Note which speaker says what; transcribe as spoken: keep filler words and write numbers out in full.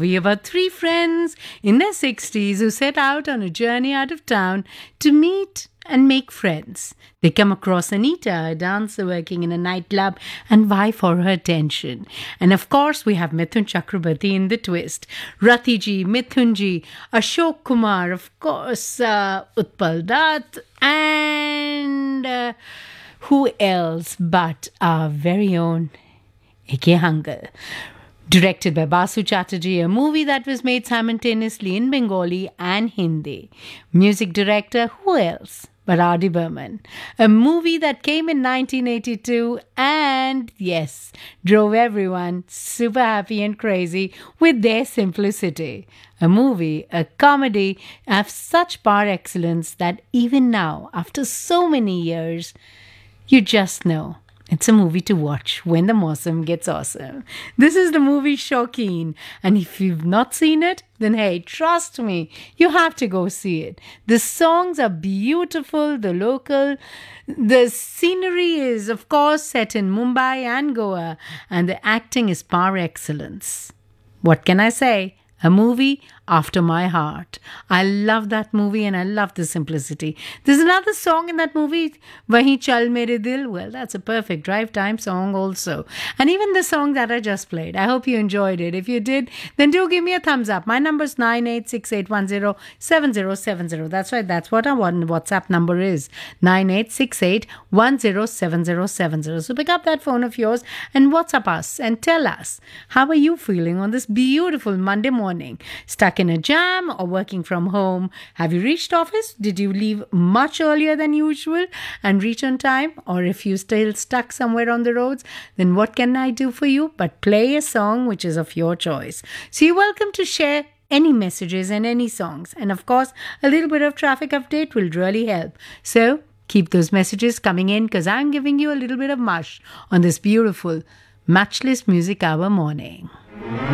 Speaker 1: We about three friends in their sixties who set out on a journey out of town to meet and make friends. They come across Anita, a dancer working in a nightclub, and vie for her attention. And of course, we have Mithun Chakrabarti in the twist. Ratiji, Mithunji, Ashok Kumar, of course, uh, Utpal Dutt, and uh, who else but our very own A K Hangal. Directed by Basu Chatterjee, a movie that was made simultaneously in Bengali and Hindi. Music director, who else but R D Burman. A movie that came in nineteen eighty-two and, yes, drove everyone super happy and crazy with their simplicity. A movie, a comedy of such par excellence that even now, after so many years, you just know it's a movie to watch when the Mausam gets awesome. This is the movie Shauqeen. And if you've not seen it, then hey, trust me, you have to go see it. The songs are beautiful, the local, the scenery is, of course, set in Mumbai and Goa, and the acting is par excellence. What can I say? A movie after my heart. I love that movie and I love the simplicity. There's another song in that movie, Wahi Chal Mere Dil. Well, that's a perfect drive time song also. And even the song that I just played. I hope you enjoyed it. If you did, then do give me a thumbs up. My number is nine eight six eight one zero seven zero seven zero. That's right. That's what our WhatsApp number is. nine eight six eight one zero seven zero seven zero. So pick up that phone of yours and WhatsApp us and tell us, how are you feeling on this beautiful Monday morning? Stuck in a jam or working from home? Have you reached office? Did you leave much earlier than usual and reach on time? Or if you still stuck somewhere on the roads, then what can I do for you but play a song which is of your choice? So you're welcome to share any messages and any songs. And of course, a little bit of traffic update will really help. So keep those messages coming in because I'm giving you a little bit of mush on this beautiful Matchless Music Hour morning.